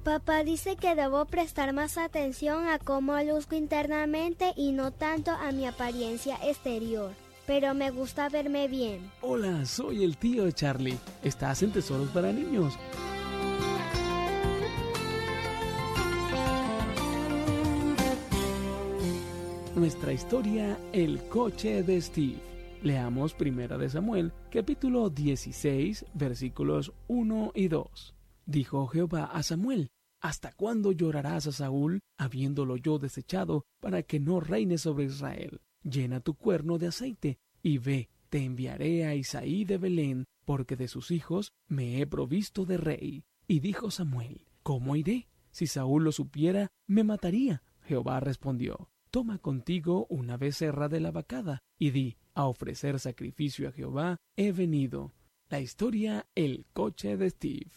Papá dice que debo prestar más atención a cómo luzco internamente y no tanto a mi apariencia exterior. Pero me gusta verme bien. Hola, soy el tío Charlie. Estás en Tesoros para Niños. Nuestra historia, el coche de Steve. Leamos 1 de Samuel, capítulo 16, versículos 1 y 2. Dijo Jehová a Samuel: ¿Hasta cuándo llorarás a Saúl, habiéndolo yo desechado, para que no reine sobre Israel? Llena tu cuerno de aceite, y ve, te enviaré a Isaí de Belén, porque de sus hijos me he provisto de rey. Y dijo Samuel: ¿Cómo iré? Si Saúl lo supiera, me mataría. Jehová respondió: Toma contigo una becerra de la vacada, y di: a ofrecer sacrificio a Jehová he venido. La historia, el coche de Steve.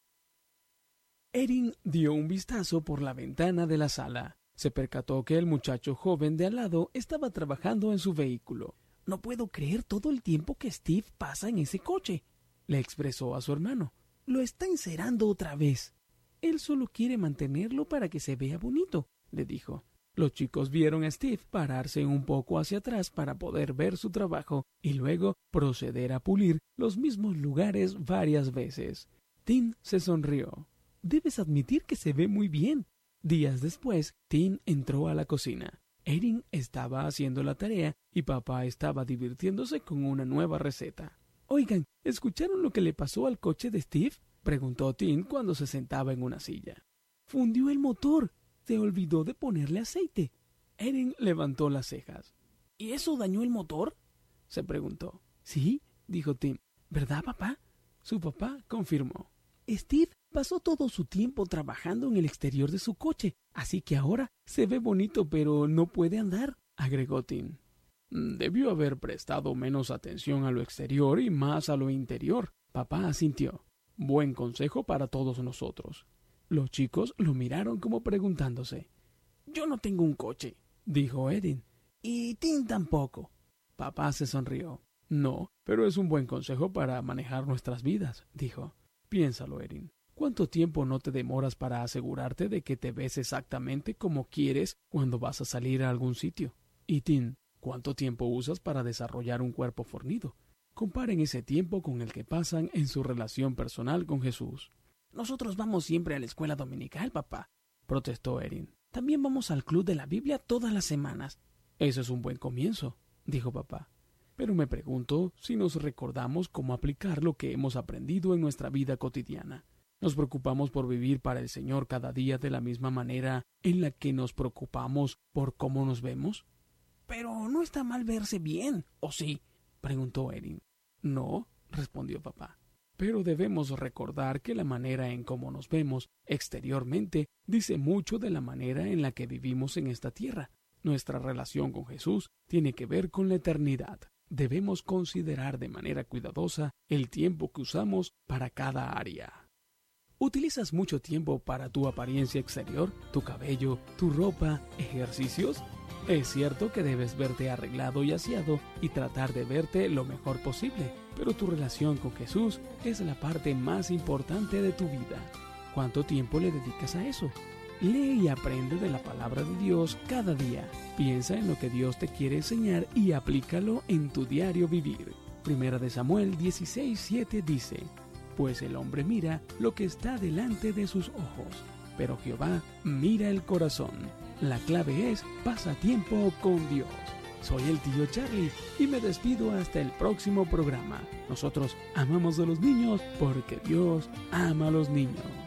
Erin dio un vistazo por la ventana de la sala. Se percató que el muchacho joven de al lado estaba trabajando en su vehículo. «No puedo creer todo el tiempo que Steve pasa en ese coche», le expresó a su hermano. «Lo está encerando otra vez». «Él solo quiere mantenerlo para que se vea bonito», le dijo. Los chicos vieron a Steve pararse un poco hacia atrás para poder ver su trabajo y luego proceder a pulir los mismos lugares varias veces. Tim se sonrió. «Debes admitir que se ve muy bien». Días después, Tim entró a la cocina. Erin estaba haciendo la tarea y papá estaba divirtiéndose con una nueva receta. «Oigan, ¿escucharon lo que le pasó al coche de Steve?», preguntó Tim cuando se sentaba en una silla. «Fundió el motor. Se olvidó de ponerle aceite». Erin levantó las cejas. «¿Y eso dañó el motor?», se preguntó. «Sí», dijo Tim. «¿Verdad, papá?». Su papá confirmó. «Steve pasó todo su tiempo trabajando en el exterior de su coche, así que ahora se ve bonito pero no puede andar», agregó Tim. «Debió haber prestado menos atención a lo exterior y más a lo interior», papá asintió. «Buen consejo para todos nosotros». Los chicos lo miraron como preguntándose. «Yo no tengo un coche», dijo Erin. «Y Tim tampoco». Papá se sonrió. «No, pero es un buen consejo para manejar nuestras vidas», dijo. «Piénsalo, Erin. ¿Cuánto tiempo no te demoras para asegurarte de que te ves exactamente como quieres cuando vas a salir a algún sitio? Y Tim, ¿cuánto tiempo usas para desarrollar un cuerpo fornido? Comparen ese tiempo con el que pasan en su relación personal con Jesús». «Nosotros vamos siempre a la escuela dominical, papá», protestó Erin. «También vamos al club de la Biblia todas las semanas». «Eso es un buen comienzo», dijo papá. «Pero me pregunto si nos recordamos cómo aplicar lo que hemos aprendido en nuestra vida cotidiana. ¿Nos preocupamos por vivir para el Señor cada día de la misma manera en la que nos preocupamos por cómo nos vemos?» «Pero no está mal verse bien, ¿o sí?», preguntó Erin. «No», respondió papá. «Pero debemos recordar que la manera en cómo nos vemos exteriormente dice mucho de la manera en la que vivimos en esta tierra. Nuestra relación con Jesús tiene que ver con la eternidad. Debemos considerar de manera cuidadosa el tiempo que usamos para cada área». ¿Utilizas mucho tiempo para tu apariencia exterior, tu cabello, tu ropa, ejercicios? Es cierto que debes verte arreglado y aseado y tratar de verte lo mejor posible, pero tu relación con Jesús es la parte más importante de tu vida. ¿Cuánto tiempo le dedicas a eso? Lee y aprende de la palabra de Dios cada día. Piensa en lo que Dios te quiere enseñar y aplícalo en tu diario vivir. 1 de Samuel 16:7 dice: «Pues el hombre mira lo que está delante de sus ojos, pero Jehová mira el corazón». La clave es: pasa tiempo con Dios. Soy el tío Charlie y me despido hasta el próximo programa. Nosotros amamos a los niños porque Dios ama a los niños.